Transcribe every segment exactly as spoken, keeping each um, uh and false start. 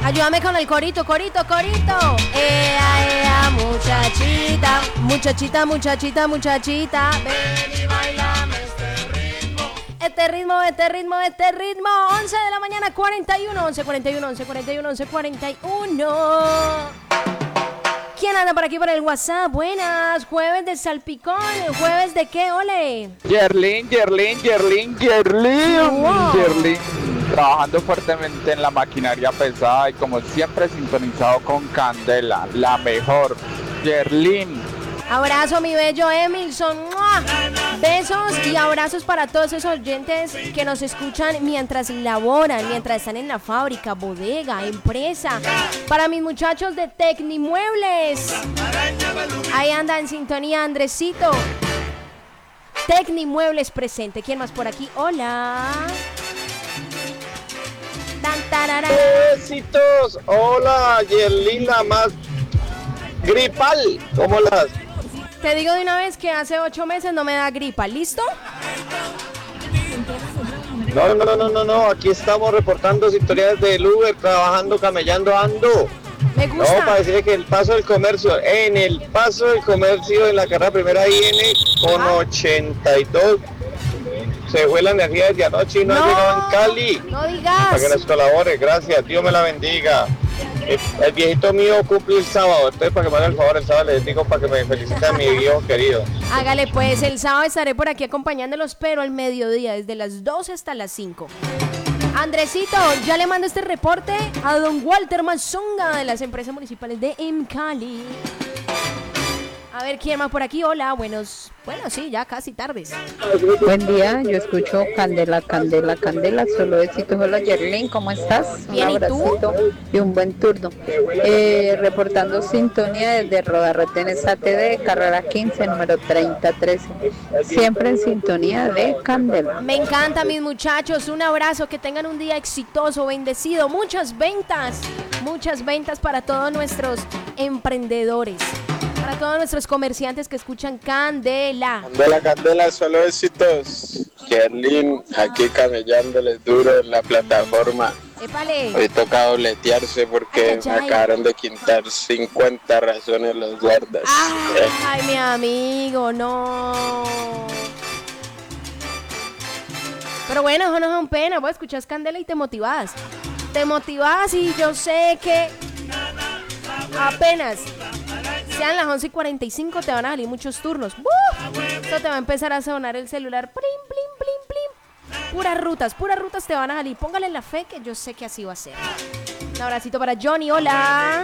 Ayúdame con el corito, corito, corito. Ea, ea, muchachita, muchachita, muchachita, muchachita. Ven y bailame este ritmo. Este ritmo, este ritmo, este ritmo. once de la mañana, cuarenta y uno, once cuarenta y uno, once cuarenta y uno, once cuarenta y uno. ¿Quién anda por aquí por el WhatsApp? Buenas, jueves de salpicón. ¿Jueves de qué, ole? Yerlin, Yerlin, Yerlin, Yerlin. Wow. Yerlin, trabajando fuertemente en la maquinaria pesada y como siempre sintonizado con Candela, la mejor. Yerlin. Abrazo, mi bello Emilson. ¡Mua! Besos y abrazos para todos esos oyentes que nos escuchan mientras laboran, mientras están en la fábrica, bodega, empresa. Para mis muchachos de Tecnimuebles. Ahí anda en sintonía Andresito. Tecnimuebles presente. ¿Quién más por aquí? Hola. Tan, tararara. Besitos. Hola, Yerlin, la más gripal. ¿Cómo las? Te digo de una vez que hace ocho meses no me da gripa, ¿listo? No, no, no, no, no, aquí estamos reportando sintonía desde el Uber, trabajando, camellando, ando. Me gusta. No, para decirle que el paso del comercio, en el paso del comercio en la carrera primera I N con Ah. ochenta y dos, se fue la energía desde anoche y no, No, ha llegado en Cali. no digas. Para que nos colabore, gracias, Dios me la bendiga. El, el viejito mío cumple el sábado, entonces para que me haga el favor el sábado les digo para que me felicite a mi viejo querido. Hágale pues, el sábado estaré por aquí acompañándolos, pero al mediodía, desde las doce hasta las cinco. Andresito, ya le mando este reporte a don Walter Mazonga de las empresas municipales de Cali. A ver, ¿quién más por aquí? Hola, buenos... Bueno, sí, ya casi tardes. Buen día, yo escucho Candela, Candela, Candela, solo éxitos. Hola Yerlin, ¿cómo estás? Bien, un ¿y tú? abracito y un buen turno. Eh, reportando sintonía desde Rodarretenes A T D, carrera quince, número treinta trece. Siempre en sintonía de Candela. Me encanta, mis muchachos, un abrazo, que tengan un día exitoso, bendecido, muchas ventas, muchas ventas para todos nuestros emprendedores, para todos nuestros comerciantes que escuchan Candela. Candela, Candela, solo éxitos. Yerlin, aquí camellándoles duro en la plataforma. Épale. Hoy toca dobletearse porque Ay, ay, me ay. acabaron de quitar cincuenta razones los guardas. Ay, Eh, ay, mi amigo, no. Pero bueno, eso no es un pena, vos escuchás Candela y te motivás. Te motivás y yo sé que apenas sean las once y cuarenta y cinco te van a salir muchos turnos. ¡Buf! Esto te va a empezar a sonar el celular. Plim, plim, plim, plim. Puras rutas, puras rutas te van a salir. Póngale la fe que yo sé que así va a ser. Un abracito para Johnny, hola.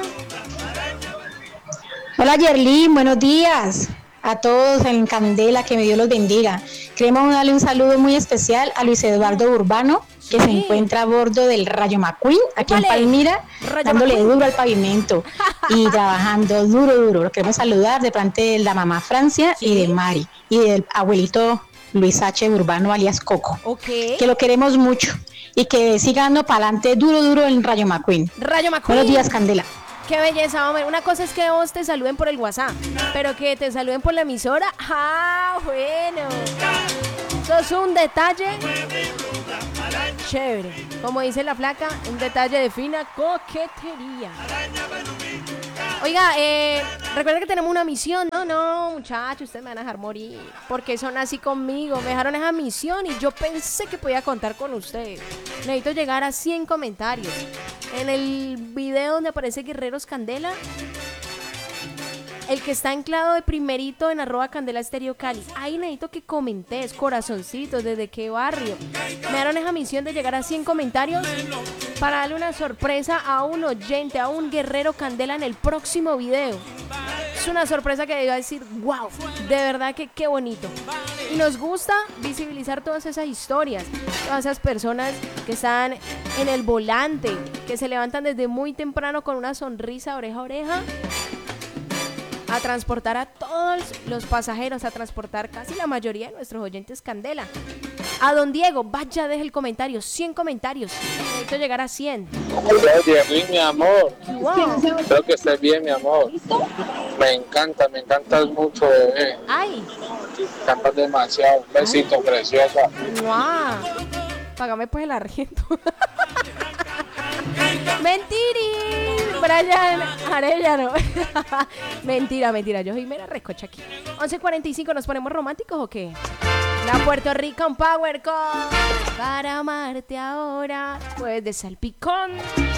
Hola Yerlin, buenos días a todos en Candela, que me Dios los bendiga. Queremos darle un saludo muy especial a Luis Eduardo Urbano, que Sí. se encuentra a bordo del Rayo McQueen, aquí en Épale. Palmira, Rayo dándole McQueen. duro al pavimento y trabajando duro, duro. Lo queremos saludar de parte de la mamá Francia y de Mari, y del abuelito Luis H. Urbano, alias Coco, Ok. que lo queremos mucho y que siga dando para adelante duro, duro en Rayo McQueen. Rayo McQueen. Buenos días, Candela. Qué belleza, hombre. Una cosa es que vos te saluden por el WhatsApp, pero que te saluden por la emisora. Ah, bueno. Eso es un detalle chévere. Como dice la flaca, un detalle de fina coquetería. Oiga, eh, recuerden que tenemos una misión. No, no, muchachos, ustedes me van a dejar morir. Porque son así conmigo. Me dejaron esa misión y yo pensé que podía contar con ustedes. Necesito llegar a cien comentarios. En el video donde aparece Guerreros Candela, el que está anclado de primerito en arroba Candela Estéreo Cali. Ahí necesito que comentes, corazoncitos, desde qué barrio. Me dieron esa misión de llegar a cien comentarios para darle una sorpresa a un oyente, a un Guerrero Candela en el próximo video. Es una sorpresa que iba a decir, wow, de verdad que qué bonito. Y nos gusta visibilizar todas esas historias, todas esas personas que están en el volante, que se levantan desde muy temprano con una sonrisa oreja a oreja, a transportar a todos los pasajeros, a transportar casi la mayoría de nuestros oyentes Candela. A don Diego, vaya, deje el comentario, cien comentarios. Necesito llegar a cien. Hola Yerlin, mi amor. Wow. Espero que estés bien, mi amor. Me encanta, me encantas mucho, bebé. Ay, Cantas demasiado. Un besito, preciosa. wow. Págame pues el arriendo. Mentiri. Brian Arellano. Mentira, mentira. Yo soy mera recocha aquí. once cuarenta y cinco, ¿nos ponemos románticos o qué? La Puerto Rican Power Call. Para amarte ahora, pues de salpicón.